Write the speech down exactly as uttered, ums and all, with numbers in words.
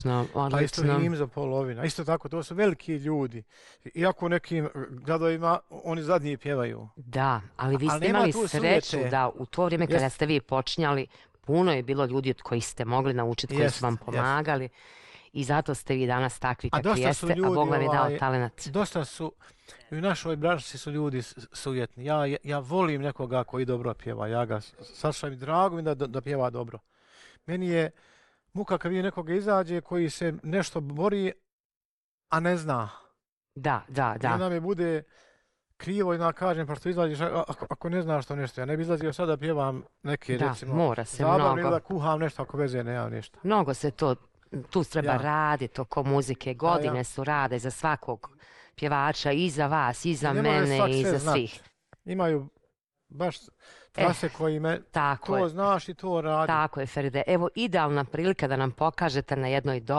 No, a isto Himza polovina. Isto tako, to su veliki ljudi. Iako u nekim gradovima oni zadnji pjevaju. Da, ali vi A- ste ali nema imali tu sreću sujete. da u to vrijeme kada Jest. ste vi počinjali, puno je bilo ljudi od kojih ste mogli naučiti, koji Jest, su vam jest. pomagali i zato ste vi danas takvi A kakvi dosta su jeste, a ljudi, Bog vam je dao ovaj, talenat. dosta su, i u našoj branši su ljudi s- sujetni. Ja, ja, ja volim nekoga koji dobro pjeva. Ja ga s- sasvim drago mi da, da, da pjeva dobro. Meni je muka kad vidi nekoga izađe koji se nešto bori, a ne zna. Da, da, I onda da. mi bude krivo i da kažem, pa što izađeš, a- ako, ako ne znaš što nešto. Ja ne bi izlazio sad da pjevam neke, Da, recimo, mora se zabavne ili mnogo. da kuham nešto ako veze nemam ništa. Mnogo se to, tu treba Ja. raditi oko muzike, godine ja. su rade za svakog pjevača, i za vas, i za Ne može mene, svak i sve za znat. svih. Imaju baš trase koji me, Tako to je, znaš i to radi. tako je, Feride. Evo, idealna prilika da nam pokažete na jednoj